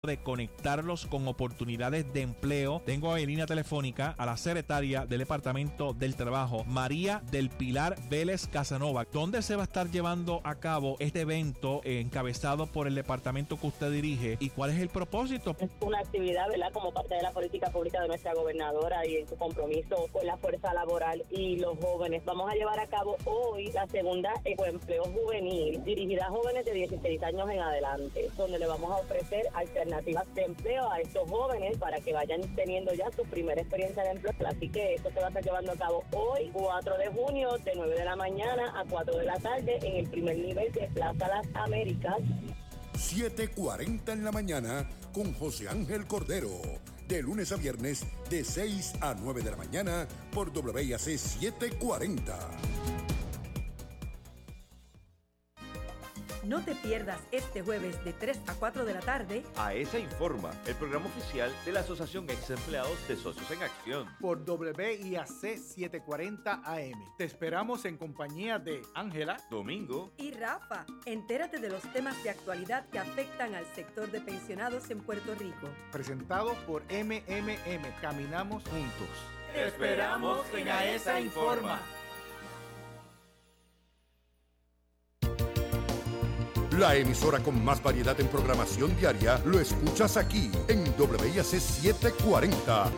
de conectarlos con oportunidades de empleo. Tengo en línea telefónica a la secretaria del Departamento del Trabajo, María del Pilar Vélez Casanova. ¿Dónde se va a estar llevando a cabo este evento encabezado por el departamento que usted dirige y cuál es el propósito? Es una actividad, ¿verdad?, como parte de la política pública de nuestra gobernadora y en su compromiso con la fuerza laboral y los jóvenes. Vamos a llevar a cabo hoy la segunda Ecoempleo Juvenil, dirigida a jóvenes de 16 años en adelante, donde le vamos a ofrecer alternativas de empleo a estos jóvenes para que vayan teniendo ya su primera experiencia de empleo. Así que esto se va a estar llevando a cabo hoy, 4 de junio, de 9 de la mañana a 4 de la tarde, en el primer nivel de Plaza Las Américas. 7:40 en la mañana con José Ángel Cordero. De lunes a viernes, de 6 a 9 de la mañana, por WIAC 740. No te pierdas este jueves de 3 a 4 de la tarde AESA Informa, el programa oficial de la Asociación Ex Empleados de Socios en Acción. Por WIAC 740 AM. Te esperamos en compañía de Ángela, Domingo y Rafa. Entérate de los temas de actualidad que afectan al sector de pensionados en Puerto Rico. Presentado por MMM. Caminamos juntos. Te esperamos en AESA Informa. La emisora con más variedad en programación diaria lo escuchas aquí en WIAC 740.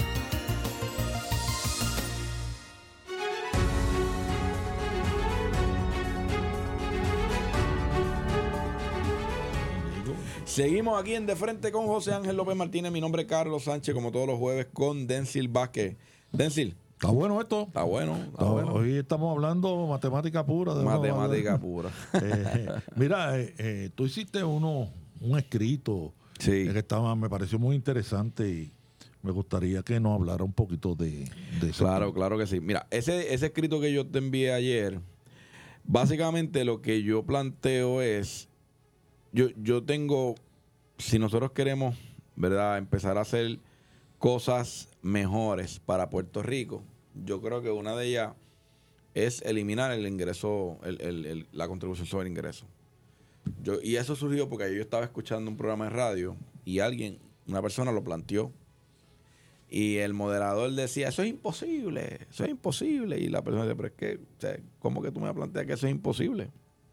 Seguimos aquí en De Frente con José Ángel López Martínez. Mi nombre es Carlos Sánchez, como todos los jueves, con Denzil Vázquez. Denzil. Está bueno esto. Está bueno. Hoy estamos hablando matemática pura. Matemática pura. Mira, tú hiciste un escrito sí, que me pareció muy interesante y me gustaría que nos hablara un poquito de eso. Claro que sí. Mira, ese escrito que yo te envié ayer, básicamente lo que yo planteo es, yo tengo, si nosotros queremos, ¿verdad?, empezar a hacer cosas mejores para Puerto Rico, yo creo que una de ellas es eliminar el ingreso, la contribución sobre ingreso. Y eso surgió porque yo estaba escuchando un programa de radio y una persona lo planteó y el moderador decía, eso es imposible. Y la persona decía, pero es que, o sea, ¿cómo que tú me planteas que eso es imposible?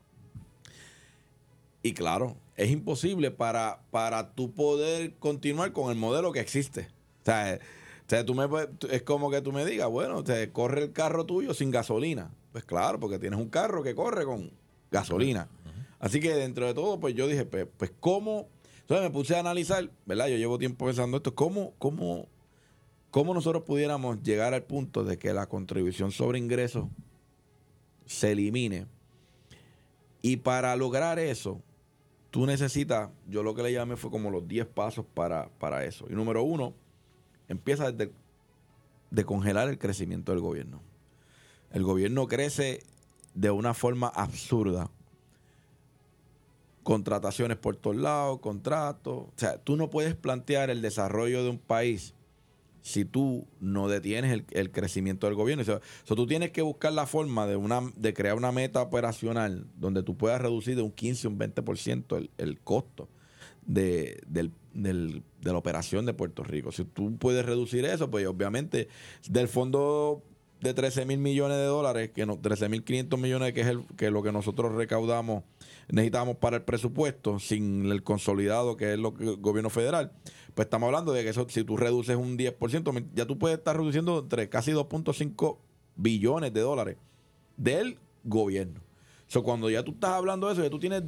Y claro, es imposible para tú poder continuar con el modelo que existe. O sea, es como que tú me digas, bueno, corre el carro tuyo sin gasolina. Pues claro, porque tienes un carro que corre con gasolina. Así que dentro de todo, pues yo dije, pues ¿cómo? Entonces me puse a analizar, ¿verdad? Yo llevo tiempo pensando esto, ¿cómo nosotros pudiéramos llegar al punto de que la contribución sobre ingresos se elimine? Y para lograr eso, tú necesitas, yo lo que le llamé fue como los 10 pasos para eso. Y número 1, empieza de congelar el crecimiento del gobierno. El gobierno crece de una forma absurda. Contrataciones por todos lados, contratos. O sea, tú no puedes plantear el desarrollo de un país si tú no detienes el crecimiento del gobierno. O sea, tú tienes que buscar la forma de crear una meta operacional donde tú puedas reducir de un 15 a un 20% el costo de la operación de Puerto Rico. Si tú puedes reducir eso, pues obviamente del fondo de 13,000 millones de dólares, 13,500 millones, que es lo que nosotros necesitamos para el presupuesto, sin el consolidado que es el gobierno federal, pues estamos hablando de que eso, si tú reduces un 10%, ya tú puedes estar reduciendo entre casi 2.5 billones de dólares del gobierno. So, cuando ya tú estás hablando de eso, ya tú tienes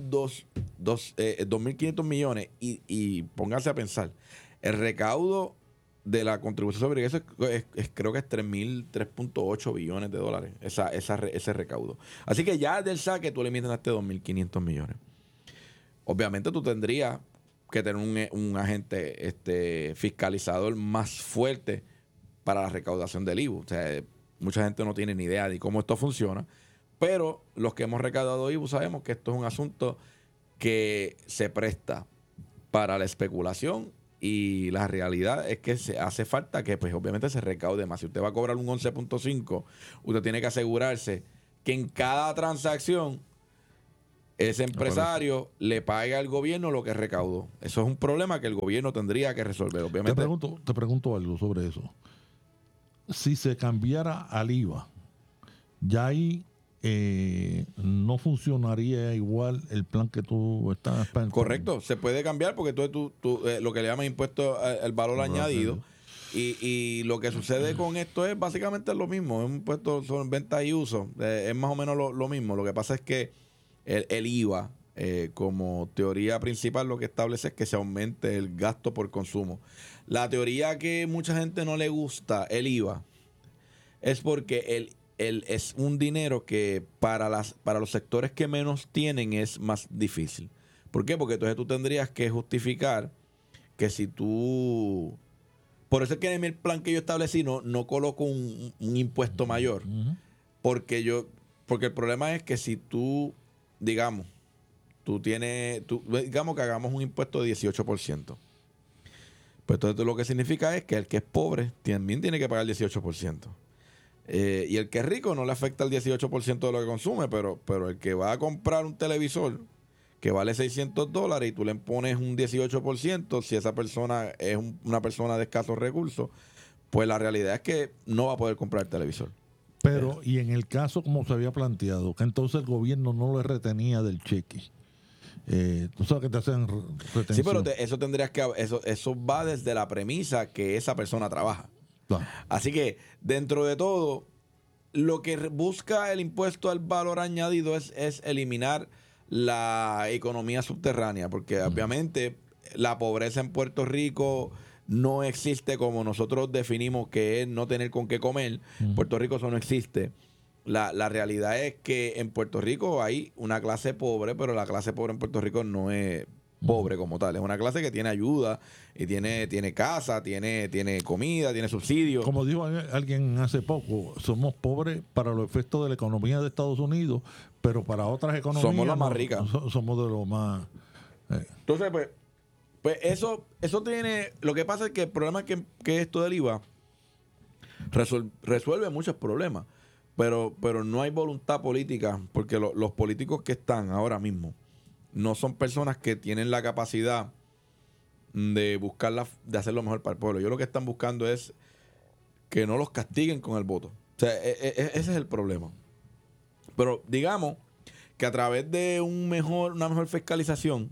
2.500 millones y póngase a pensar, el recaudo de la contribución sobre ingresos creo que es 3.8 billones de dólares ese recaudo. Así que ya del saque tú eliminas 2.500 millones. Obviamente tú tendrías que tener un agente fiscalizador más fuerte para la recaudación del IVU. O sea, mucha gente no tiene ni idea de cómo esto funciona, pero los que hemos recaudado IVU sabemos que esto es un asunto que se presta para la especulación. Y la realidad es que hace falta que, pues, obviamente se recaude más. Si usted va a cobrar un 11.5, usted tiene que asegurarse que en cada transacción ese empresario le paga al gobierno lo que recaudó. Eso es un problema que el gobierno tendría que resolver, obviamente. Te pregunto algo sobre eso. Si se cambiara al IVA, ya ahí no funcionaría igual el plan que tú estás pensando. Correcto, se puede cambiar porque tú lo que le llaman impuesto al valor añadido. Y lo que sucede con esto es básicamente lo mismo. Es un impuesto sobre venta y uso. Es más o menos lo mismo. Lo que pasa es que el IVA, como teoría principal, lo que establece es que se aumente el gasto por consumo. La teoría que mucha gente no le gusta, el IVA, es porque es un dinero que para los sectores que menos tienen es más difícil. ¿Por qué? Porque entonces tú tendrías que justificar que si tú... Por eso es que en el plan que yo establecí no coloco un impuesto mayor. Porque el problema es que si tú, digamos que hagamos un impuesto de 18%. Pues entonces lo que significa es que el que es pobre también tiene que pagar el 18%. Y el que es rico no le afecta el 18% de lo que consume, pero el que va a comprar un televisor que vale $600 y tú le pones un 18%, si esa persona es una persona de escasos recursos, pues la realidad es que no va a poder comprar el televisor. Pero, y en el caso como se había planteado, que entonces el gobierno no le retenía del cheque. Tú sabes que te hacen retención. Sí, pero eso tendrías que... Eso va desde la premisa que esa persona trabaja. Claro. Así que, dentro de todo, lo que busca el impuesto al valor añadido es eliminar la economía subterránea, porque obviamente la pobreza en Puerto Rico no existe como nosotros definimos que es no tener con qué comer. En Puerto Rico eso no existe. La realidad es que en Puerto Rico hay una clase pobre, pero la clase pobre en Puerto Rico no es pobre como tal. Es una clase que tiene ayuda y tiene casa, tiene comida, tiene subsidios. Como dijo alguien hace poco, somos pobres para los efectos de la economía de Estados Unidos, pero para otras economías somos los más ricas. Somos de los más... Entonces, pues eso tiene... Lo que pasa es que el problema es que esto del IVA resuelve muchos problemas, pero no hay voluntad política, porque los políticos que están ahora mismo no son personas que tienen la capacidad de de hacer lo mejor para el pueblo. Ellos lo que están buscando es que no los castiguen con el voto. O sea, ese es el problema. Pero digamos que a través de una mejor fiscalización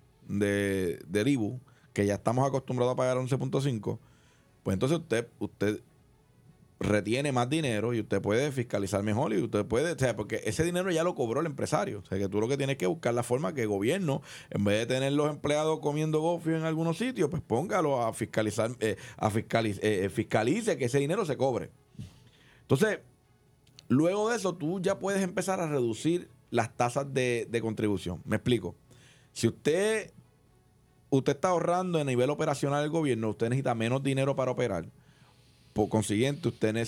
del IVU, que ya estamos acostumbrados a pagar 11.5, pues entonces usted retiene más dinero y usted puede fiscalizar mejor y usted puede, o sea, porque ese dinero ya lo cobró el empresario. O sea, que tú lo que tienes que buscar la forma que el gobierno, en vez de tener los empleados comiendo gofio en algunos sitios, pues póngalo a fiscalizar, fiscalice que ese dinero se cobre. Entonces, luego de eso, tú ya puedes empezar a reducir las tasas de contribución. Me explico. Si usted está ahorrando a nivel operacional del gobierno, usted necesita menos dinero para operar. Por consiguiente,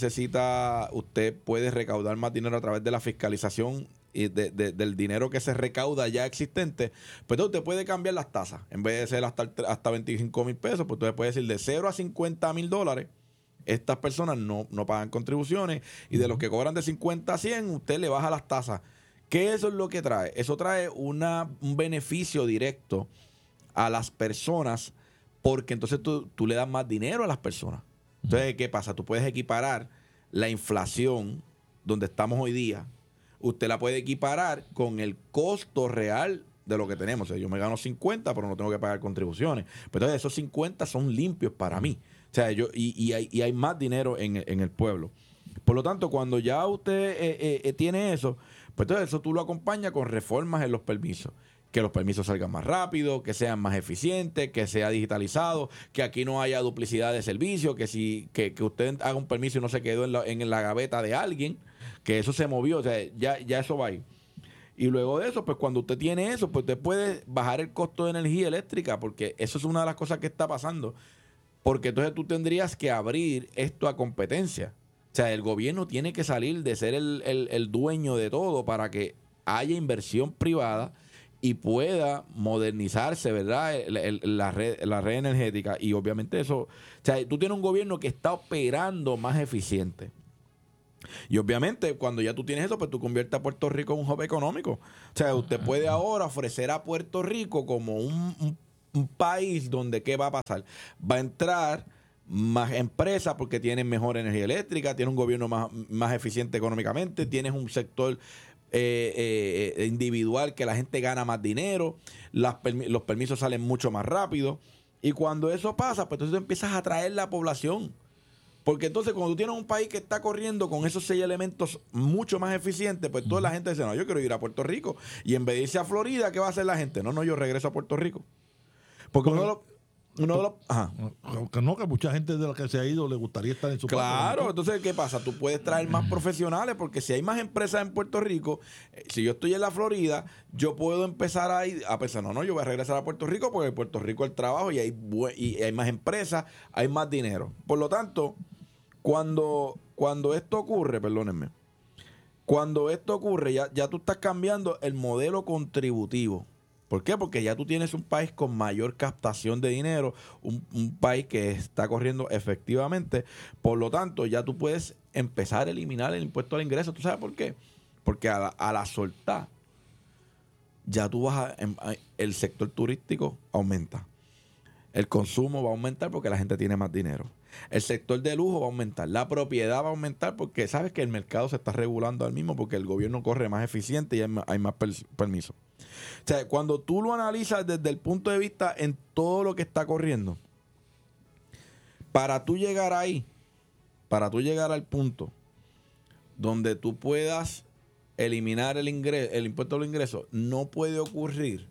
usted puede recaudar más dinero a través de la fiscalización y del dinero que se recauda ya existente. Pues entonces usted puede cambiar las tasas. En vez de ser hasta 25 mil pesos, pues usted puede decir de 0 a 50 mil dólares. Estas personas no pagan contribuciones y de los que cobran de 50 a 100, usted le baja las tasas. ¿Qué eso es lo que trae? Eso trae un beneficio directo a las personas, porque entonces tú le das más dinero a las personas. Entonces, ¿qué pasa? Tú puedes equiparar la inflación donde estamos hoy día. Usted la puede equiparar con el costo real de lo que tenemos. O sea, yo me gano 50, pero no tengo que pagar contribuciones. Pero entonces esos 50 son limpios para mí. O sea, hay más dinero en el pueblo. Por lo tanto, cuando ya usted tiene eso, pues entonces eso tú lo acompañas con reformas en los permisos. Que los permisos salgan más rápido, que sean más eficientes, que sea digitalizado, que aquí no haya duplicidad de servicio, que usted haga un permiso y no se quedó en la gaveta de alguien, que eso se movió, o sea, ya eso va ahí. Y luego de eso, pues cuando usted tiene eso, pues usted puede bajar el costo de energía eléctrica, porque eso es una de las cosas que está pasando. Porque entonces tú tendrías que abrir esto a competencia. O sea, el gobierno tiene que salir de ser el dueño de todo para que haya inversión privada y pueda modernizarse, ¿verdad? La red energética. Y obviamente eso... O sea, tú tienes un gobierno que está operando más eficiente. Y obviamente, cuando ya tú tienes eso, pues tú conviertes a Puerto Rico en un hub económico. O sea, usted puede ahora ofrecer a Puerto Rico como un país donde, ¿qué va a pasar? Va a entrar más empresas porque tienen mejor energía eléctrica, tiene un gobierno más eficiente económicamente, tienes un sector individual que la gente gana más dinero, los permisos salen mucho más rápido. Y cuando eso pasa, pues entonces tú empiezas a atraer la población. Porque entonces cuando tú tienes un país que está corriendo con esos 6 elementos mucho más eficientes, pues toda la gente dice, no, yo quiero ir a Puerto Rico. Y en vez de irse a Florida, ¿qué va a hacer la gente? No, yo regreso a Puerto Rico. Porque que mucha gente de la que se ha ido le gustaría estar en su país. Claro, entonces, ¿qué pasa? Tú puedes traer más profesionales, porque si hay más empresas en Puerto Rico, si yo estoy en la Florida, yo puedo empezar a ir a pensar, no, yo voy a regresar a Puerto Rico, porque en Puerto Rico el trabajo y hay más empresas, hay más dinero. Por lo tanto, cuando esto ocurre, perdónenme, ya tú estás cambiando el modelo contributivo. ¿Por qué? Porque ya tú tienes un país con mayor captación de dinero, un país que está corriendo efectivamente. Por lo tanto, ya tú puedes empezar a eliminar el impuesto al ingreso. ¿Tú sabes por qué? Porque a la soltar, ya tú el sector turístico aumenta. El consumo va a aumentar porque la gente tiene más dinero. El sector de lujo va a aumentar. La propiedad va a aumentar porque sabes que el mercado se está regulando al mismo porque el gobierno corre más eficiente y hay más permisos. O sea, cuando tú lo analizas desde el punto de vista en todo lo que está corriendo, para tú llegar ahí, para tú llegar al punto donde tú puedas eliminar el impuesto a los ingresos, no puede ocurrir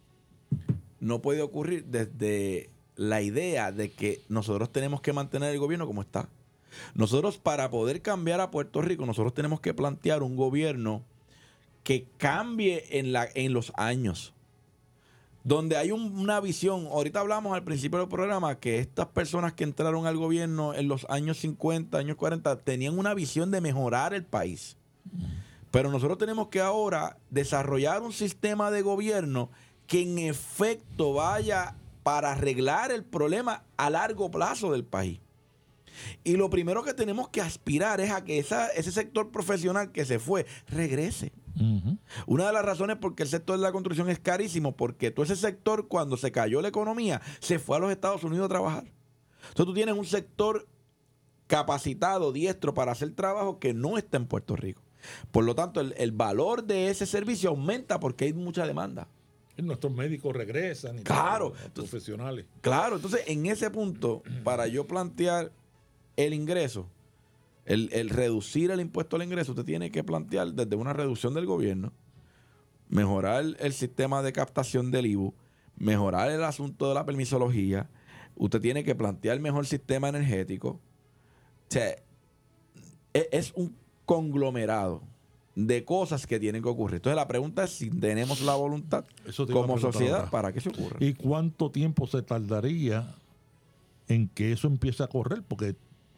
desde la idea de que nosotros tenemos que mantener el gobierno como está. Nosotros, para poder cambiar a Puerto Rico, nosotros tenemos que plantear un gobierno que cambie en los años, donde hay una visión. Ahorita hablamos al principio del programa que estas personas que entraron al gobierno en los años 50, años 40, tenían una visión de mejorar el país. Pero nosotros tenemos que ahora desarrollar un sistema de gobierno que en efecto vaya para arreglar el problema a largo plazo del país. Y lo primero que tenemos que aspirar es a que ese sector profesional que se fue regrese. Uh-huh. Una de las razones por qué el sector de la construcción es carísimo, porque todo ese sector, cuando se cayó la economía, se fue a los Estados Unidos a trabajar. Entonces tú tienes un sector capacitado, diestro para hacer trabajo que no está en Puerto Rico. Por lo tanto, el valor de ese servicio aumenta porque hay mucha demanda. Nuestros médicos regresan. Claro. Los profesionales. Claro. Entonces, en ese punto, para yo plantear el ingreso, el reducir el impuesto al ingreso, usted tiene que plantear desde una reducción del gobierno, mejorar el sistema de captación del IVU, mejorar el asunto de la permisología, usted tiene que plantear mejor sistema energético. O sea, es un conglomerado de cosas que tienen que ocurrir. Entonces la pregunta es si tenemos la voluntad como sociedad ahora para que se ocurra. ¿Y cuánto tiempo se tardaría en que eso empiece a correr? Porque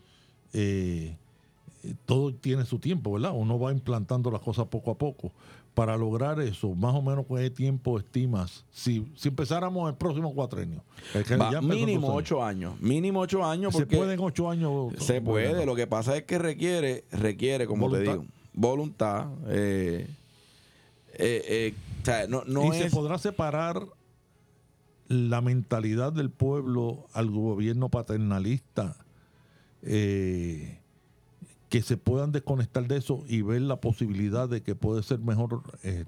todo tiene su tiempo, ¿verdad? Uno va implantando las cosas poco a poco. Para lograr eso, más o menos ¿qué tiempo estimas? Si empezáramos el próximo cuatrienio. Mínimo 8 años. Mínimo 8 años. ¿Se puede en 8 años? Se puede. Bueno. Lo que pasa es que requiere como ¿voluntad? Te digo, voluntad. O sea, no ¿Y se podrá separar la mentalidad del pueblo al gobierno paternalista? Que se puedan desconectar de eso y ver la posibilidad de que puede ser mejor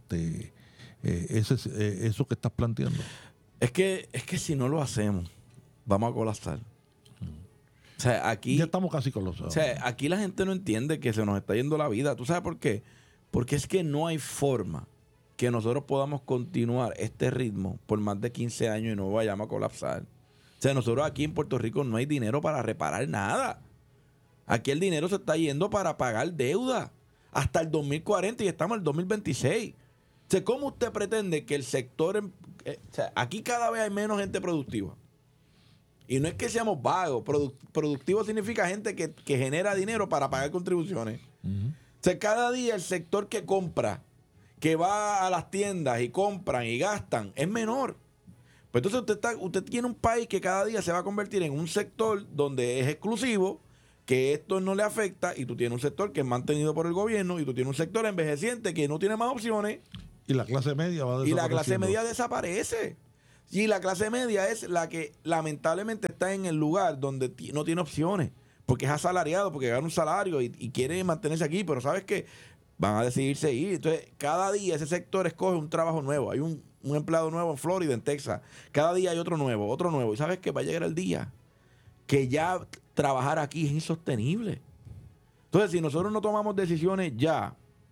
eso que estás planteando. Es que si no lo hacemos, vamos a colapsar. O sea, aquí ya estamos casi colapsados. O sea, aquí la gente no entiende que se nos está yendo la vida. ¿Tú sabes por qué? Porque es que no hay forma que nosotros podamos continuar este ritmo por más de 15 años y no vayamos a colapsar. O sea, nosotros aquí en Puerto Rico no hay dinero para reparar nada. Aquí el dinero se está yendo para pagar deuda hasta el 2040 y estamos en el 2026. O sea, ¿cómo usted pretende que el sector... o sea, aquí cada vez hay menos gente productiva. Y no es que seamos vagos. Productivo significa gente que genera dinero para pagar contribuciones. Uh-huh. O sea, cada día el sector que compra, que va a las tiendas y compran y gastan, es menor. Pues entonces usted tiene un país que cada día se va a convertir en un sector donde es exclusivo, que esto no le afecta y tú tienes un sector que es mantenido por el gobierno y tú tienes un sector envejeciente que no tiene más opciones. Y la clase media va Y la clase media desaparece. Y la clase media es la que lamentablemente está en el lugar donde no tiene opciones, porque es asalariado, porque gana un salario y quiere mantenerse aquí, pero ¿sabes qué? Van a decidirse ir. Entonces, cada día ese sector escoge un trabajo nuevo. Hay un empleado nuevo en Florida, en Texas. Cada día hay otro nuevo. Y ¿sabes qué? Va a llegar el día que ya trabajar aquí es insostenible. Entonces, si nosotros no tomamos decisiones ya,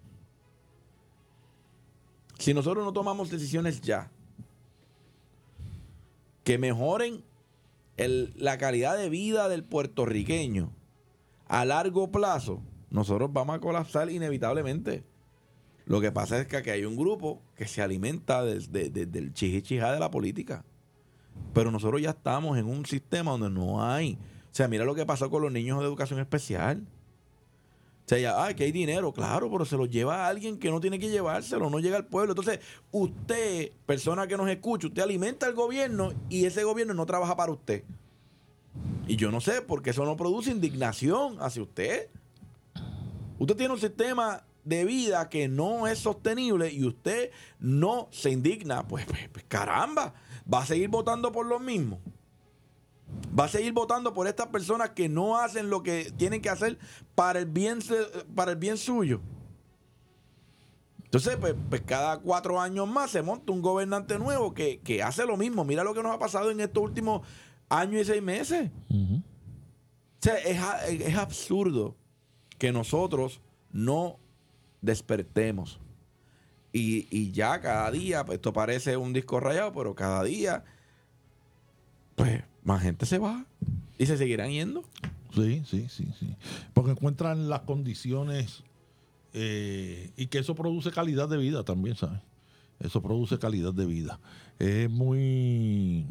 que mejoren la calidad de vida del puertorriqueño a largo plazo, nosotros vamos a colapsar inevitablemente. Lo que pasa es que aquí hay un grupo que se alimenta del chichichijá de la política. Pero nosotros ya estamos en un sistema donde no hay. O sea, mira lo que pasó con los niños de educación especial. O sea, ya, que hay dinero, claro, pero se lo lleva a alguien que no tiene que llevárselo, no llega al pueblo. Entonces, usted, persona que nos escucha, usted alimenta al gobierno y ese gobierno no trabaja para usted. Y yo no sé, porque eso no produce indignación hacia usted. Usted tiene un sistema de vida que no es sostenible y usted no se indigna. Pues caramba, va a seguir votando por los mismos. Va a seguir votando por estas personas que no hacen lo que tienen que hacer para el bien suyo. Entonces, pues cada 4 años más se monta un gobernante nuevo que hace lo mismo. Mira lo que nos ha pasado en estos últimos años y 6 meses. Uh-huh. O sea, es absurdo que nosotros no despertemos. Y ya cada día, pues esto parece un disco rayado, pero cada día, pues más gente se va y se seguirán yendo. Sí. Porque encuentran las condiciones y que eso produce calidad de vida también, ¿sabes? Eso produce calidad de vida. Es muy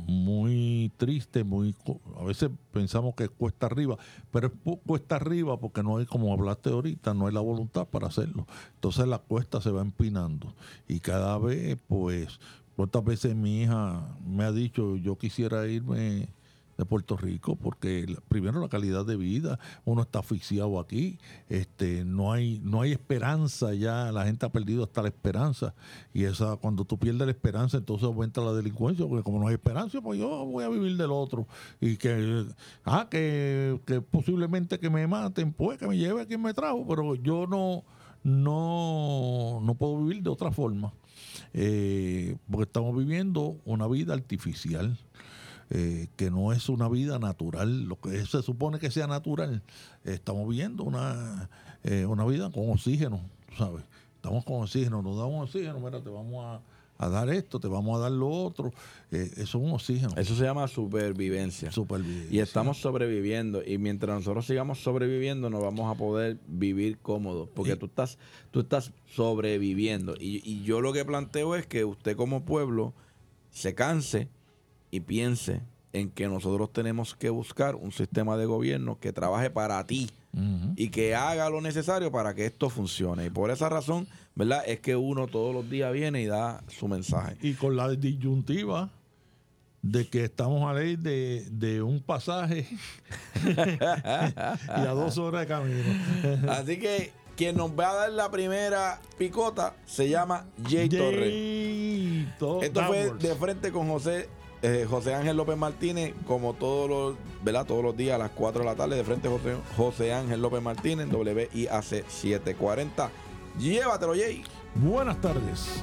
triste, a veces pensamos que es cuesta arriba, pero es cuesta arriba porque no hay, como hablaste ahorita, no hay la voluntad para hacerlo. Entonces la cuesta se va empinando y cada vez, pues, cuántas veces mi hija me ha dicho, yo quisiera irme de Puerto Rico porque primero la calidad de vida, uno está asfixiado aquí, no hay esperanza ya, la gente ha perdido hasta la esperanza y cuando tú pierdes la esperanza entonces aumenta la delincuencia, porque como no hay esperanza, pues yo voy a vivir del otro y que posiblemente que me maten, pues que me lleve a quien me trajo, pero yo no puedo vivir de otra forma, porque estamos viviendo una vida artificial. Que no es una vida natural, lo que se supone que sea natural. Estamos viviendo una vida con oxígeno, ¿sabes? Estamos con oxígeno, nos damos oxígeno, mira, te vamos a dar esto, te vamos a dar lo otro. Eso es un oxígeno. Eso se llama supervivencia. Y estamos sobreviviendo. Y mientras nosotros sigamos sobreviviendo, no vamos a poder vivir cómodos. Porque tú estás sobreviviendo. Y yo lo que planteo es que usted como pueblo se canse y piense en que nosotros tenemos que buscar un sistema de gobierno que trabaje para ti y que haga lo necesario para que esto funcione. Y por esa razón, ¿verdad? Es que uno todos los días viene y da su mensaje. Y con la disyuntiva de que estamos a ley de un pasaje y a 2 horas de camino. Así que quien nos va a dar la primera picota se llama Jay Torres. Esto fue De Frente con José Ángel López Martínez, como todos los días a las 4 de la tarde. De Frente José Ángel López Martínez, WIAC 740. Llévatelo, Jay. Buenas tardes.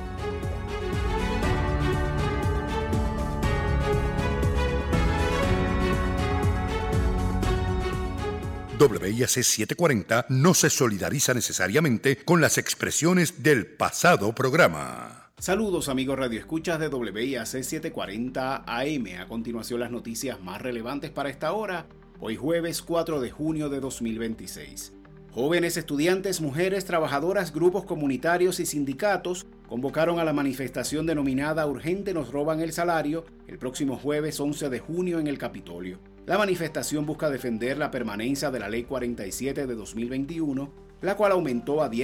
WIAC 740 no se solidariza necesariamente con las expresiones del pasado programa. Saludos amigos radioescuchas de WIAC 740 AM. A continuación las noticias más relevantes para esta hora, hoy jueves 4 de junio de 2026. Jóvenes, estudiantes, mujeres, trabajadoras, grupos comunitarios y sindicatos convocaron a la manifestación denominada Urgente nos roban el salario el próximo jueves 11 de junio en el Capitolio. La manifestación busca defender la permanencia de la Ley 47 de 2021, la cual aumentó a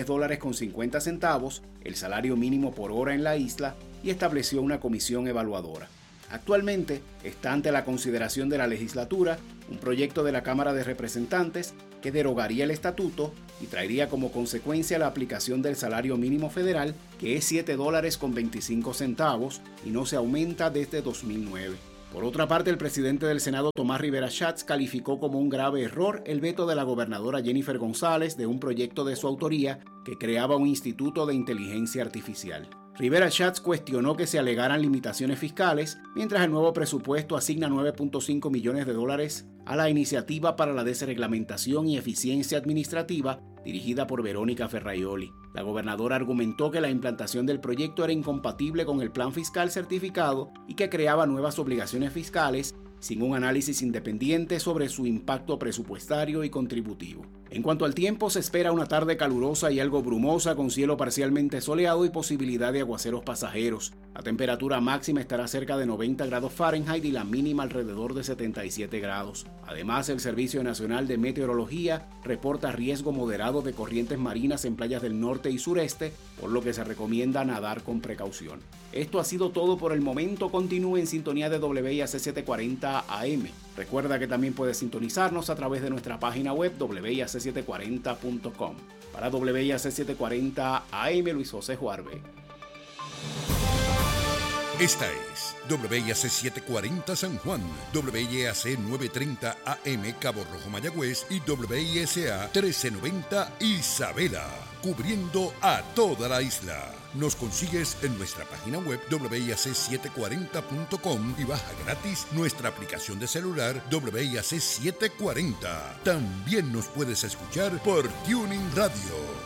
$10.50 el salario mínimo por hora en la isla y estableció una comisión evaluadora. Actualmente está ante la consideración de la legislatura un proyecto de la Cámara de Representantes que derogaría el estatuto y traería como consecuencia la aplicación del salario mínimo federal, que es $7.25 y no se aumenta desde 2009. Por otra parte, el presidente del Senado, Tomás Rivera Schatz, calificó como un grave error el veto de la gobernadora Jennifer González de un proyecto de su autoría que creaba un instituto de inteligencia artificial. Rivera Schatz cuestionó que se alegaran limitaciones fiscales, mientras el nuevo presupuesto asigna $9.5 millones a la iniciativa para la desreglamentación y eficiencia administrativa dirigida por Verónica Ferraioli. La gobernadora argumentó que la implantación del proyecto era incompatible con el plan fiscal certificado y que creaba nuevas obligaciones fiscales sin un análisis independiente sobre su impacto presupuestario y contributivo. En cuanto al tiempo, se espera una tarde calurosa y algo brumosa con cielo parcialmente soleado y posibilidad de aguaceros pasajeros. La temperatura máxima estará cerca de 90 grados Fahrenheit y la mínima alrededor de 77 grados. Además, el Servicio Nacional de Meteorología reporta riesgo moderado de corrientes marinas en playas del norte y sureste, por lo que se recomienda nadar con precaución. Esto ha sido todo por el momento. Continúe en sintonía de WIAC 740 AM. Recuerda que también puedes sintonizarnos a través de nuestra página web wiac740.com. Para WIAC 740 AM, Luis José Juarbe. Esta es WIAC 740 San Juan, WIAC 930 AM Cabo Rojo Mayagüez y WISA 1390 Isabela, cubriendo a toda la isla. Nos consigues en nuestra página web wiac740.com y baja gratis nuestra aplicación de celular WIAC 740. También nos puedes escuchar por Tuning Radio.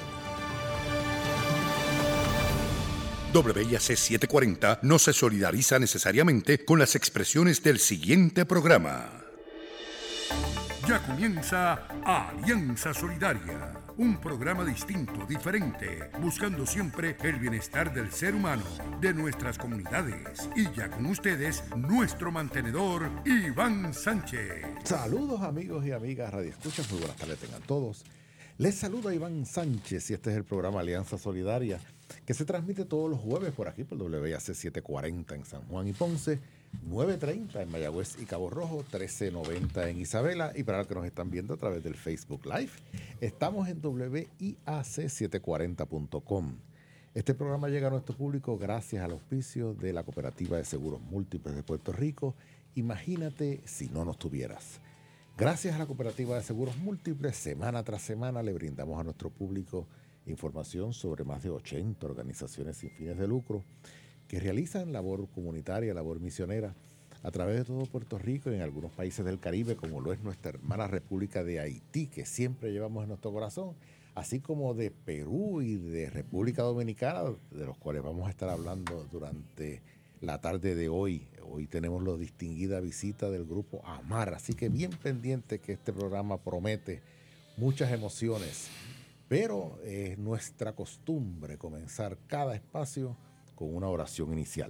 WIAC 740 no se solidariza necesariamente con las expresiones del siguiente programa. Ya comienza Alianza Solidaria, un programa distinto, diferente, buscando siempre el bienestar del ser humano, de nuestras comunidades. Y ya con ustedes, nuestro mantenedor, Iván Sánchez. Saludos amigos y amigas radioescuchas, muy buenas tardes tengan todos. Les saluda Iván Sánchez y este es el programa Alianza Solidaria, que se transmite todos los jueves por aquí, por WIAC 740 en San Juan y Ponce, 930 en Mayagüez y Cabo Rojo, 1390 en Isabela, y para los que nos están viendo a través del Facebook Live, estamos en WIAC740.com. Este programa llega a nuestro público gracias al auspicio de la Cooperativa de Seguros Múltiples de Puerto Rico. Imagínate si no nos tuvieras. Gracias a la Cooperativa de Seguros Múltiples, semana tras semana le brindamos a nuestro público información sobre más de 80 organizaciones sin fines de lucro que realizan labor comunitaria, labor misionera a través de todo Puerto Rico y en algunos países del Caribe, como lo es nuestra hermana República de Haití, que siempre llevamos en nuestro corazón, así como de Perú y de República Dominicana, de los cuales vamos a estar hablando durante la tarde de hoy. Hoy tenemos la distinguida visita del grupo AMAR, así que bien pendiente que este programa promete muchas emociones. Pero es nuestra costumbre comenzar cada espacio con una oración inicial.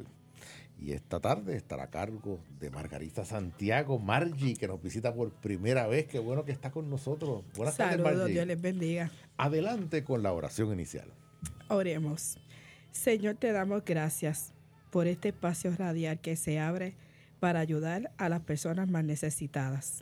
Y esta tarde estará a cargo de Margarita Santiago, Margie, que nos visita por primera vez. Qué bueno que está con nosotros. Buenas tardes, Margie. Saludos, Dios les bendiga. Adelante con la oración inicial. Oremos. Señor, te damos gracias por este espacio radial que se abre para ayudar a las personas más necesitadas.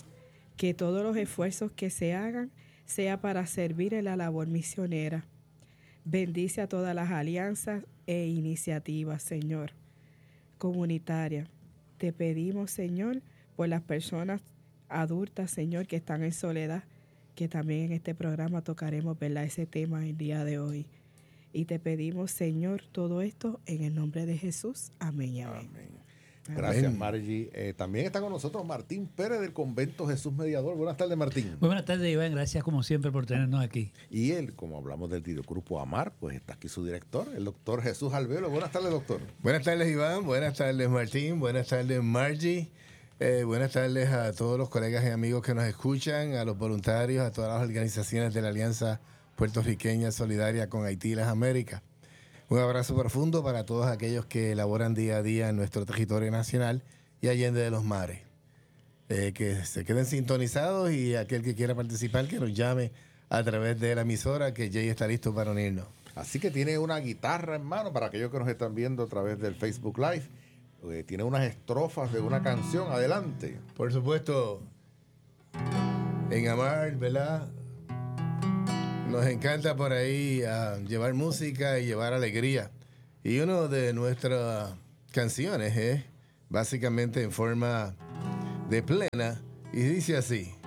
Que todos los esfuerzos que se hagan sea para servir en la labor misionera. Bendice a todas las alianzas e iniciativas, Señor, comunitarias. Te pedimos, Señor, por las personas adultas, Señor, que están en soledad, que también en este programa tocaremos, ¿verdad?, ese tema el día de hoy. Y te pedimos, Señor, todo esto en el nombre de Jesús. Amén y amén. Amén. Gracias, Margie. También está con nosotros Martín Pérez del Convento Jesús Mediador. Buenas tardes, Martín. Muy buenas tardes, Iván. Gracias, como siempre, por tenernos aquí. Y él, como hablamos del grupo AMAR, pues está aquí su director, el doctor Jesús Albelo. Buenas tardes, doctor. Buenas tardes, Iván. Buenas tardes, Martín. Buenas tardes, Margie. Buenas tardes a todos los colegas y amigos que nos escuchan, a los voluntarios, a todas las organizaciones de la Alianza Puertorriqueña Solidaria con Haití y las Américas. Un abrazo profundo para todos aquellos que elaboran día a día en nuestro territorio nacional y allende de los mares. Que se queden sintonizados y aquel que quiera participar que nos llame a través de la emisora, que Jay está listo para unirnos. Así que tiene una guitarra en mano para aquellos que nos están viendo a través del Facebook Live. tiene unas estrofas de una canción. Adelante. Por supuesto, en Amar, ¿verdad? Nos encanta por ahí llevar música y llevar alegría. Y una de nuestras canciones es básicamente en forma de plena y dice así.